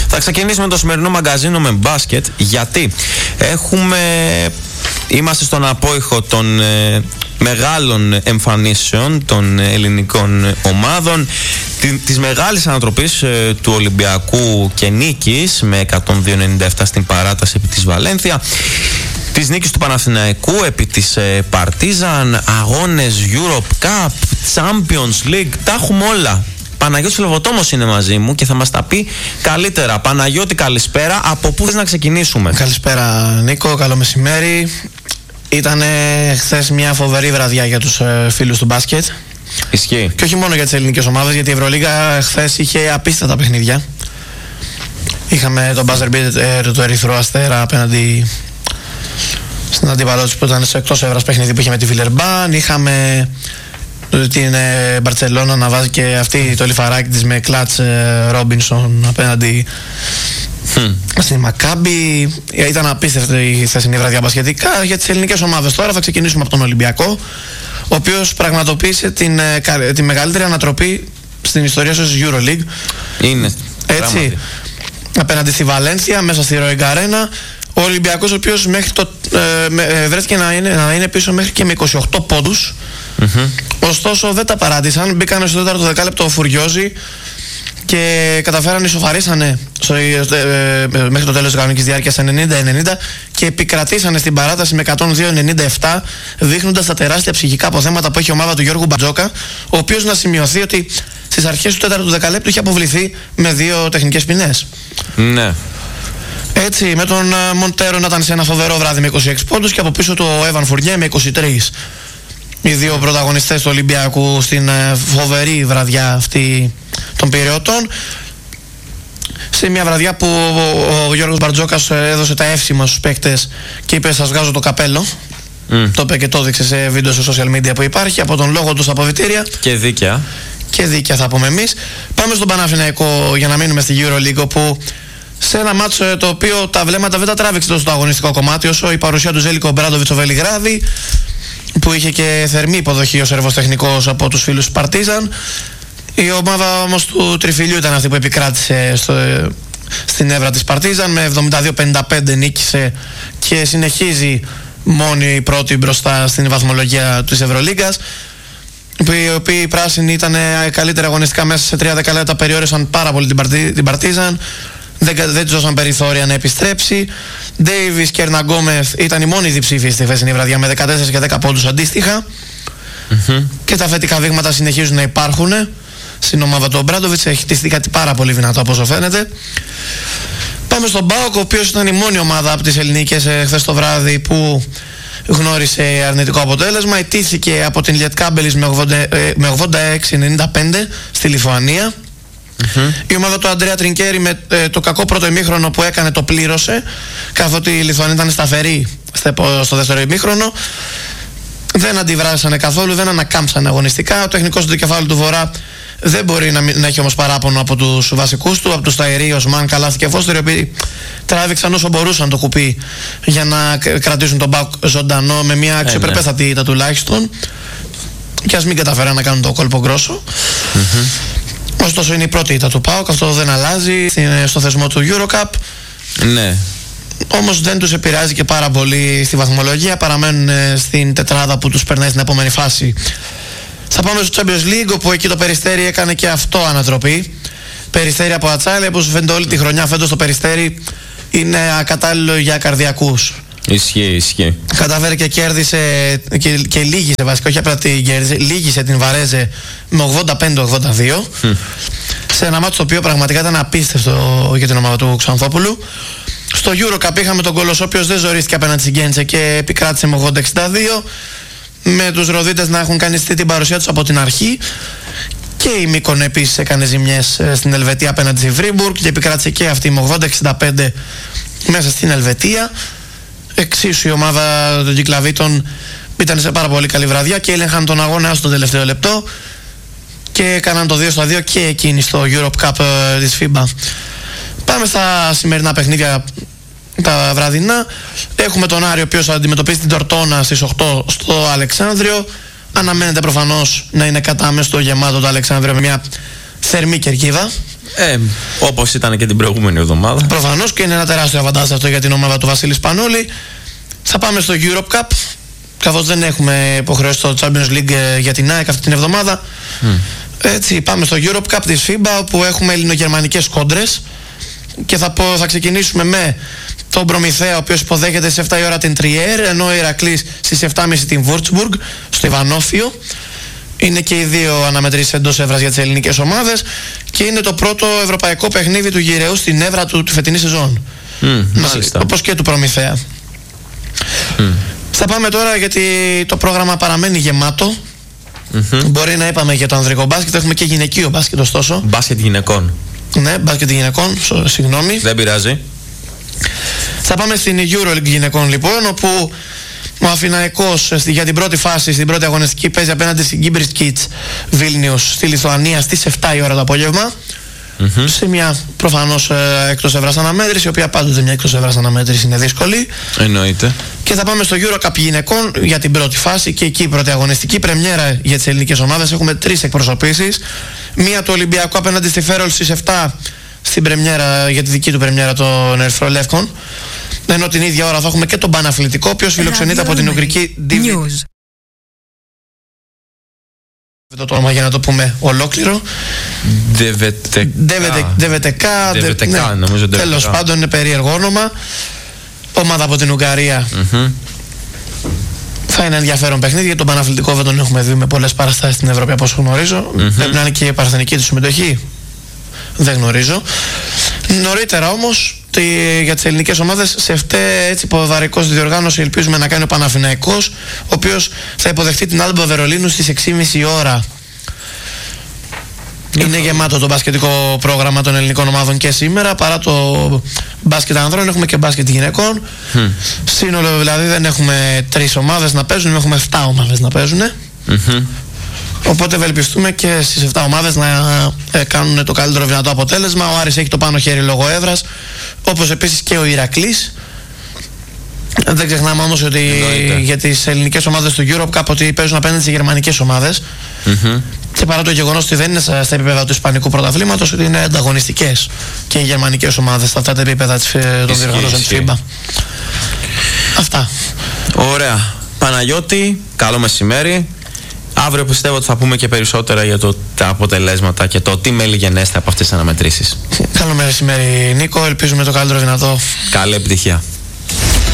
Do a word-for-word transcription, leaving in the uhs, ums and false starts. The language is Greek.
Θα ξεκινήσουμε το σημερινό μαγκαζίνο με μπάσκετ, γιατί έχουμε... Είμαστε στον απόϊχο των ε, μεγάλων εμφανίσεων των ελληνικών ομάδων, τη, της μεγάλης ανατροπής ε, του Ολυμπιακού και νίκης με εκατόν δύο ενενήντα επτά στην παράταση επί της Βαλένθια, της νίκης του Παναθηναϊκού επί της ε, Παρτίζαν, αγώνες Europe Cup, Champions League, τα έχουμε όλα. Παναγιώτης Λεβοτόμος είναι μαζί μου και θα μας τα πει καλύτερα. Παναγιώτη, καλησπέρα. Από πού θες να ξεκινήσουμε? Καλησπέρα Νίκο, καλό μεσημέρι. Ήταν χθες μια φοβερή βραδιά για τους ε, φίλους του μπάσκετ. Ισχύει. Και όχι μόνο για τις ελληνικές ομάδες, γιατί η Ευρωλίγα χθες είχε απίστευτα παιχνίδια. Είχαμε τον buzzer beater του Ερυθρού Αστέρα απέναντι στην αντίπαλό τους που ήταν σε εκτός έδρας παιχνίδι που είχε με τη Βιλερμπάν. Είχαμε την Μπαρτσελώνα να βάζει και αυτή το λιφαράκι της με κλατς ε, Ρόμπινσον απέναντι mm. στην Μακάμπι. Ήταν απίστευτη η χθεσινή βραδιά μπασκετικά. Για τις ελληνικές ομάδες τώρα θα ξεκινήσουμε από τον Ολυμπιακό, ο οποίος πραγματοποίησε την, τη μεγαλύτερη ανατροπή στην ιστορία της EuroLeague. Είναι έτσι πράγματι. Απέναντι στη Βαλένθια, μέσα στη Ροϊγκ Αρένα. Ο Ολυμπιακός, ο οποίος μέχρι το, ε, ε, βρέθηκε να είναι, να είναι πίσω μέχρι και με είκοσι οκτώ πόντους. Mm-hmm. Ωστόσο δεν τα παράτησαν, μπήκαν στο τέταρτο δεκάλεπτο φουριόζι και καταφέραν, ισοφαρίσανε στο, ε, ε, μέχρι το τέλος της κανονικής διάρκειας ενενήντα ενενήντα και επικρατήσανε στην παράταση με εκατόν δύο ενενήντα επτά, δείχνοντας τα τεράστια ψυχικά αποθέματα που έχει η ομάδα του Γιώργου Μπαρτζόκα, ο οποίος, να σημειωθεί ότι στις αρχές του τέταρτου δεκαλέπτου είχε αποβληθεί με δύο τεχνικές ποινές. Ναι. Έτσι, με τον Μοντέρο να ήταν σε ένα φοβερό βράδυ με είκοσι έξι πόντους και από πίσω του ο Έβαν Φουρνιέ με είκοσι τρεις. Οι δύο πρωταγωνιστές του Ολυμπιακού στην φοβερή βραδιά αυτή των Πειραιωτών, σε μια βραδιά που ο Γιώργος Μπαρτζόκας έδωσε τα εύσημα στους παίκτες και είπε σας βγάζω το καπέλο. Mm. Το είπε και το έδειξε σε βίντεο στο social media που υπάρχει, από τον λόγο του στα αποβιτήρια. Και δίκαια. Και δίκαια θα πούμε εμείς. Πάμε στον Παναθηναϊκό για να μείνουμε στη EuroLeague, όπου σε ένα μάτσο το οποίο τα βλέμματα δεν τα τράβηξε τόσο στο αγωνιστικό κομμάτι όσο η παρουσία του Ζέλικο Μπράντοβιτς στο Βελιγράδι, που είχε και θερμή υποδοχή ο Σέρβος τεχνικός από τους φίλους του Παρτίζαν. Η ομάδα όμως του Τριφυλιού ήταν αυτή που επικράτησε στο, στην έδρα της Παρτίζαν, με εβδομήντα δύο πενήντα πέντε νίκησε και συνεχίζει μόνη η πρώτη μπροστά στην βαθμολογία της Ευρωλίγκας. Οι οποίοι οι πράσινοι ήταν καλύτερα αγωνιστικά, μέσα σε τρία δεκαλέπτα περιόρισαν πάρα πολύ την, Παρτί, την Παρτίζαν. Δεν, δεν τους δώσαν περιθώρια να επιστρέψει. Ντέιβις και Ερναγκόμεθ ήταν οι μόνοι διψήφοι στη χθεσινή βραδιά με δεκατέσσερα και δέκα πόντους αντίστοιχα. Mm-hmm. Και τα θετικά δείγματα συνεχίζουν να υπάρχουν στην ομάδα του Μπράντοβιτς. Έχει χτιστεί κάτι πάρα πολύ δυνατό από όσο φαίνεται. Πάμε στον ΠΑΟΚ, ο οποίος ήταν η μόνη ομάδα από τις ελληνικές χθες το βράδυ που γνώρισε αρνητικό αποτέλεσμα. Ιτήθηκε από την Λιετκάμπελης με ογδόντα έξι ενενήντα πέντε στη Λιθουανία. Mm-hmm. Η ομάδα του Αντρέα Τρινκέρι με ε, το κακό πρώτο ημίχρονο που έκανε το πλήρωσε, καθότι η Λιθουανία ήταν σταθερή στο δεύτερο ημίχρονο. Δεν αντιδράσανε καθόλου, δεν ανακάμψανε αγωνιστικά. Ο τεχνικός του κεφάλου του Βορρά δεν μπορεί να, να έχει όμως παράπονο από τους βασικούς του, από τους Ταϊρή, Οσμάν, Καλάθι και Φώστερ, οι οποίοι τράβηξαν όσο μπορούσαν το κουπί για να κρατήσουν τον ΠΑΟΚ ζωντανό με μια αξιοπρεπέστατη ήττα τουλάχιστον, και ας μην καταφέραν να κάνουν το κόλπο γκρόσο. Mm-hmm. Ωστόσο είναι η πρώτη ήττα του ΠΑΟΚ, αυτό δεν αλλάζει στο θεσμό του EuroCup. Ναι. Όμως δεν τους επηρεάζει και πάρα πολύ στη βαθμολογία, παραμένουν στην τετράδα που τους περνάει στην επόμενη φάση. Θα πάμε στο Champions League, όπου εκεί το Περιστέρι έκανε και αυτό ανατροπή. Περιστέρι από Ατσάλη, όπως φαίνεται όλη τη χρονιά φέτος το Περιστέρι είναι ακατάλληλο για καρδιακούς. Ισχύει, ισχύει. Κατάφερε και κέρδισε και, και λύγησε βασικά, όχι απλά την κέρδισε, λύγησε την Βαρέζε με ογδόντα πέντε ογδόντα δύο. Mm. Σε ένα μάτσο το οποίο πραγματικά ήταν απίστευτο για την ομάδα του Ξανθόπουλου. Στο EuroCup είχαμε τον Κολοσσό, ο οποίος δεν ζορίστηκε απέναντι στην Γκέντσε και επικράτησε με ογδόντα εξήντα δύο. Με τους Ροδίτες να έχουν κάνει την παρουσία τους από την αρχή. Και η Μύκονο επίσης έκανε ζημιές στην Ελβετία απέναντι στη Βρύμπουργκ και επικράτησε και αυτή με ογδόντα εξήντα πέντε μέσα στην Ελβετία. Εξίσου η ομάδα των Κυκλαβίτων ήταν σε πάρα πολύ καλή βραδιά και έλεγχαν τον αγώνα στο τελευταίο λεπτό και έκαναν το δύο στα δύο και εκείνη στο Europe Cup ε, της φίμπα. Πάμε στα σημερινά παιχνίδια τα βραδινά. Έχουμε τον Άρη, ο οποίος θα αντιμετωπίσει την Τορτόνα στις οκτώ στο Αλεξάνδριο. Αναμένεται προφανώς να είναι κατά μες στο γεμάτο το Αλεξάνδριο με μια θερμή κερκίδα. Ε, όπως ήταν και την προηγούμενη εβδομάδα. Προφανώς, και είναι ένα τεράστιο αβαντάζ αυτό για την ομάδα του Βασίλη Σπανούλη. Θα πάμε στο Europe Cup, καθώς δεν έχουμε υποχρεώσει στο Champions League για την ΑΕΚ αυτή την εβδομάδα. Mm. Έτσι, πάμε στο Europe Cup της φίμπα, όπου έχουμε ελληνογερμανικές κόντρες. Και θα, πω, θα ξεκινήσουμε με τον Προμηθέα, ο οποίος υποδέχεται στις εφτά η ώρα την Τριέρ, ενώ ο Ηρακλής στις εφτά και μισή την Βουρτσμπουργκ, στο Ιβανόφιο. Είναι και οι δύο αναμετρήσεις εντός έδρας για τις ελληνικές ομάδες και είναι το πρώτο ευρωπαϊκό παιχνίδι του γυραίου στην έδρα του τη φετινή σεζόν. Mm, μάλιστα. Όπως και του Προμηθέα. Mm. Θα πάμε τώρα, γιατί το πρόγραμμα παραμένει γεμάτο. Mm-hmm. Μπορεί να είπαμε για το ανδρικό μπάσκετ, έχουμε και γυναικείο μπάσκετ ωστόσο. Μπάσκετ γυναικών. Ναι, μπάσκετ γυναικών, συγγνώμη. Δεν πειράζει. Θα πάμε στην EuroLeague γυναικών λοιπόν, όπου ο Αθηναϊκός για την πρώτη φάση, στην πρώτη αγωνιστική, παίζει απέναντι στην Κίμπριστκιτς Βίλνιους στη Λιθουανία στις εφτά η ώρα το απόγευμα. Mm-hmm. Σε μια προφανώς ε, εκτός έδρας αναμέτρηση, η οποία πάντοτε μια εκτός έδρας αναμέτρηση είναι δύσκολη. Εννοείται. Και θα πάμε στο EuroCup γυναικών για την πρώτη φάση, και εκεί η πρώτη αγωνιστική πρεμιέρα για τις ελληνικές ομάδες. Έχουμε τρεις εκπροσωπήσεις. Μία του Ολυμπιακού απέναντι στη Φέρολ στις εφτά στην πρεμιέρα, για τη δική του πρεμιέρα των Ερυθρολεύκων. Ενώ την ίδια ώρα θα έχουμε και τον Παναθλητικό, ο οποίος φιλοξενείται από την Ουγγρική ντι βι. Το όνομα για να το πούμε ολόκληρο. Ντεβετεκά. Τέλος πάντων, είναι περίεργο όνομα. Ομάδα από την Ουγγαρία. Mm-hmm. Θα είναι ενδιαφέρον παιχνίδι, γιατί τον Παναθλητικό δεν τον έχουμε δει με πολλές παραστάσεις στην Ευρώπη, από όσο γνωρίζω. Mm-hmm. Πρέπει να είναι και η παραθενική του συμμετοχή. Δεν γνωρίζω. Νωρίτερα όμως, τη, για τις ελληνικές ομάδες, σε φταί έτσι ποδαρικός διοργάνωση ελπίζουμε να κάνει ο Παναθηναϊκός, ο οποίος θα υποδεχτεί την Άλμπα Βερολίνου στις έξι και μισή η ώρα. Είναι γεμάτο το μπασκετικό πρόγραμμα των ελληνικών ομάδων και σήμερα. Παρά το μπάσκετ ανδρών, έχουμε και μπάσκετ γυναικών. Mm. Σύνολο δηλαδή δεν έχουμε τρεις ομάδες να παίζουν, έχουμε εφτά ομάδες να παίζουν. Mm-hmm. Οπότε ευελπιστούμε και στις εφτά ομάδες να ε, κάνουν το καλύτερο δυνατό αποτέλεσμα. Ο Άρης έχει το πάνω χέρι λόγω έδρας, όπως επίσης και ο Ηρακλής. Δεν ξεχνάμε όμως ότι Εννοείται. για τις ελληνικές ομάδες του Europe Cup ότι παίζουν απέναντι σε γερμανικές ομάδες. Mm-hmm. Και παρά το γεγονός ότι δεν είναι στα επίπεδα του Ισπανικού πρωταθλήματος, ότι είναι ανταγωνιστικές και οι γερμανικές ομάδες στα αυτά τα επίπεδα των διοργανώσεων της φίμπα. Αυτά. Ωραία. Παναγιώτη, καλό μεσημέρι. Αύριο πιστεύω ότι θα πούμε και περισσότερα για το, τα αποτελέσματα και το τι μέλη γενέστε από αυτές τις αναμετρήσεις. Καλό μεσημέρι Νίκο, ελπίζουμε το καλύτερο δυνατό. Καλή επιτυχία.